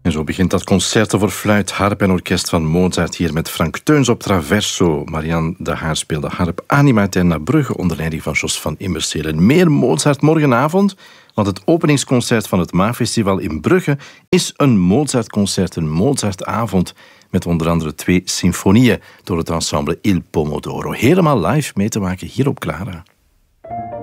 En zo begint dat concerto voor fluit, harp en orkest van Mozart hier met Frank Teuns op traverso. Marianne de Haar speelde harp, Anima Eterna Brugge onder leiding van Jos van Immerselen. Meer Mozart morgenavond, want het openingsconcert van het MAA-festival in Brugge is een Mozartconcert, een Mozartavond met onder andere 2 symfonieën door het ensemble Il Pomodoro. Helemaal live mee te maken hier op Clara.